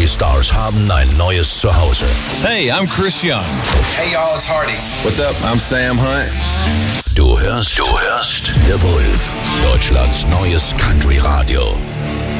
Country-Stars haben ein neues Zuhause. Hey, I'm Chris Young. Hey y'all, it's Hardy. What's up? I'm Sam Hunt. Du hörst The Wolf, Deutschlands neues Country-Radio.